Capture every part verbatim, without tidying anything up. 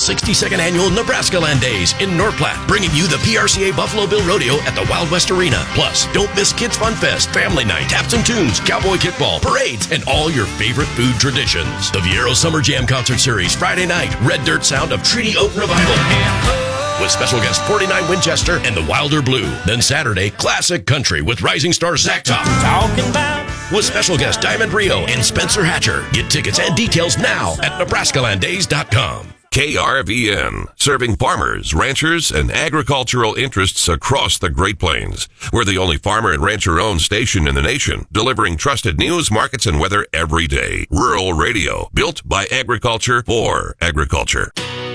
sixty-second Annual Nebraska Land Days in North Platte, bringing you the P R C A Buffalo Bill Rodeo at the Wild West Arena. Plus, don't miss Kids Fun Fest, Family Night, Taps and Tunes, Cowboy Kickball, parades, and all your favorite food traditions. The Viero Summer Jam Concert Series, Friday night, Red Dirt Sound of Treaty Oak Revival, with special guest forty-nine Winchester and the Wilder Blue. Then Saturday, Classic Country with rising star Zach Top. Talking about. With special guest Diamond Rio and Spencer Hatcher. Get tickets and details now at Nebraska Land Days dot com. K R V N, serving farmers, ranchers, and agricultural interests across the Great Plains. We're the only farmer and rancher-owned station in the nation, delivering trusted news, markets, and weather every day. Rural radio, built by agriculture for agriculture.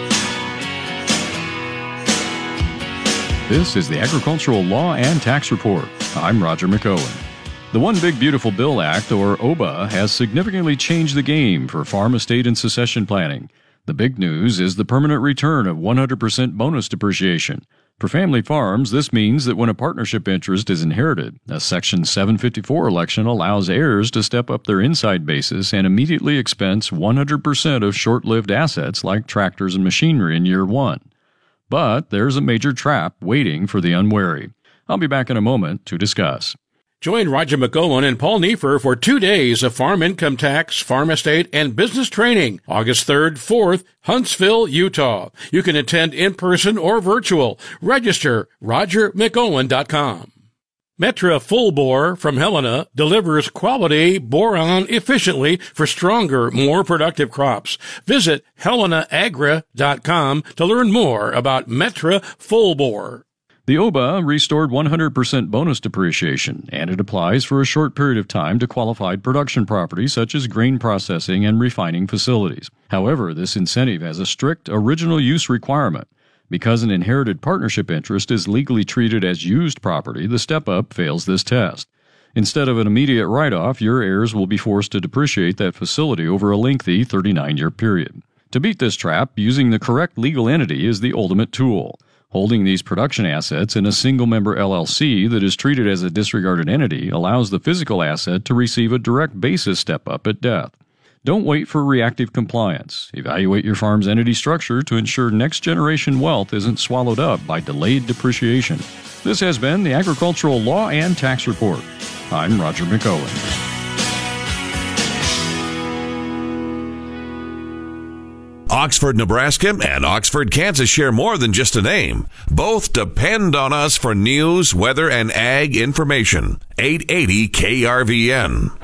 This is the Agricultural Law and Tax Report. I'm Roger McOwen. The One Big Beautiful Bill Act, or O B A, has significantly changed the game for farm, estate, and succession planning. The big news is the permanent return of one hundred percent bonus depreciation. For family farms, this means that when a partnership interest is inherited, a Section seven fifty-four election allows heirs to step up their inside basis and immediately expense one hundred percent of short-lived assets like tractors and machinery in year one. But there's a major trap waiting for the unwary. I'll be back in a moment to discuss. Join Roger McOwen and Paul Neiffer for two days of farm income tax, farm estate, and business training, August third, fourth, Huntsville, Utah. You can attend in person or virtual. Register roger mcowen dot com. Metra Full Bore from Helena delivers quality boron efficiently for stronger, more productive crops. Visit helena agra dot com to learn more about Metra Full Bore. The O B A restored one hundred percent bonus depreciation, and it applies for a short period of time to qualified production properties such as grain processing and refining facilities. However, this incentive has a strict original use requirement. Because an inherited partnership interest is legally treated as used property, the step-up fails this test. Instead of an immediate write-off, your heirs will be forced to depreciate that facility over a lengthy thirty-nine year period. To beat this trap, using the correct legal entity is the ultimate tool. Holding these production assets in a single-member L L C that is treated as a disregarded entity allows the physical asset to receive a direct basis step-up at death. Don't wait for reactive compliance. Evaluate your farm's entity structure to ensure next-generation wealth isn't swallowed up by delayed depreciation. This has been the Agricultural Law and Tax Report. I'm Roger McOwen. Oxford, Nebraska and Oxford, Kansas share more than just a name. Both depend on us for news, weather, and ag information. eight eighty K R V N.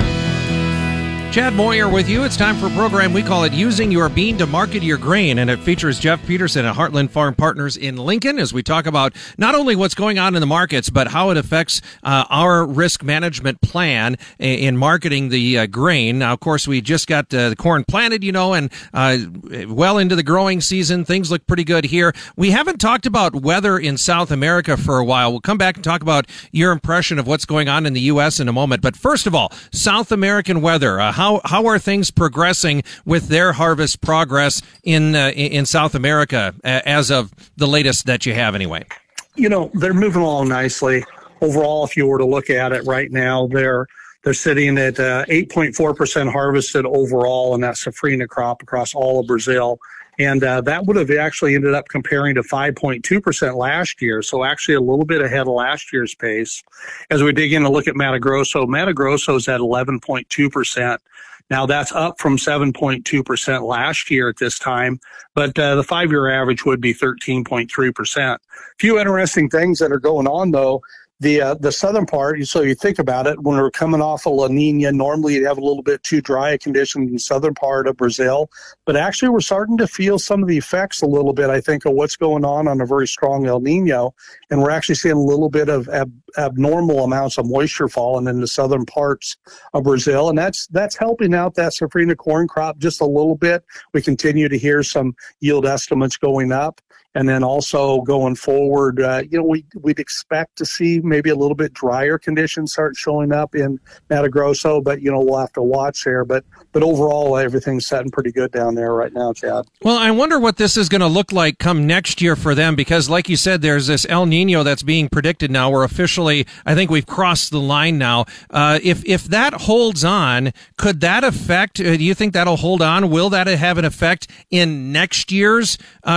Chad Moyer with you. It's time for a program we call it Using Your Bean to Market Your Grain, and it features Jeff Peterson at Heartland Farm Partners in Lincoln as we talk about not only what's going on in the markets, but how it affects uh, our risk management plan in marketing the uh, grain. Now, of course, we just got uh, the corn planted, you know, and uh, well into the growing season. Things look pretty good here. We haven't talked about weather in South America for a while. We'll come back and talk about your impression of what's going on in the U S in a moment. But first of all, South American weather. Uh, How how are things progressing with their harvest progress in uh, in South America uh, as of the latest that you have anyway? You know, they're moving along nicely. Overall, if you were to look at it right now, they're they're sitting at uh, eight point four percent harvested overall in that safrinha crop across all of Brazil. And uh, that would have actually ended up comparing to five point two percent last year, so actually a little bit ahead of last year's pace. As we dig in and look at Mato Grosso, Mato Grosso is at eleven point two percent. Now, that's up from seven point two percent last year at this time, but uh, the five-year average would be thirteen point three percent. A few interesting things that are going on, though. The uh, the southern part, so you think about it, when we're coming off of La Nina, normally you'd have a little bit too dry a condition in the southern part of Brazil. But actually, we're starting to feel some of the effects a little bit, I think, of what's going on on a very strong El Nino. And we're actually seeing a little bit of ab- abnormal amounts of moisture falling in the southern parts of Brazil. And that's that's helping out that safrinha corn crop just a little bit. We continue to hear some yield estimates going up. And then also going forward, uh, you know, we, we'd expect to see maybe a little bit drier conditions start showing up in Mato Grosso, but, you know, we'll have to watch there. But but overall, everything's setting pretty good down there right now, Chad. Well, I wonder what this is going to look like come next year for them, because like you said, there's this El Nino that's being predicted now. We're officially, I think we've crossed the line now. Uh, if, if that holds on, could that affect, uh, do you think that'll hold on? Will that have an effect in next year's uh,